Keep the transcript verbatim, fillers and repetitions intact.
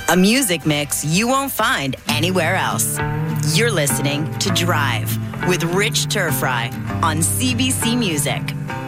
a music mix you won't find anywhere else. You're listening to Drive with Rich Turfry on C B C Music.